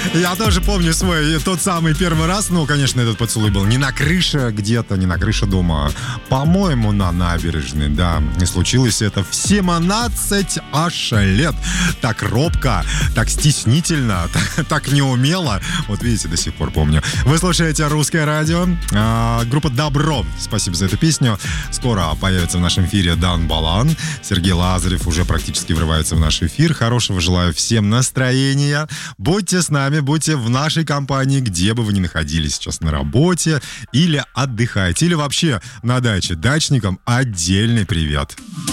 Я тоже помню свой тот самый первый раз. Ну, конечно, этот поцелуй был не на крыше где-то, не на крыше дома. По-моему, на набережной, да. И случилось это в 17 аж лет. Так робко, так стеснительно, так неумело. Вот видите, до сих пор помню. Вы слушаете «Русское радио». Группа «Добро». Спасибо за эту песню. Скоро появится в нашем эфире Дан Балан. Сергей Лазарев уже практически врывается в наш эфир. Хорошего желаю всем настроения. Будьте с нами, будьте в нашей компании, где бы вы ни находились сейчас, на работе или отдыхаете, или вообще на даче. Дачникам отдельный привет.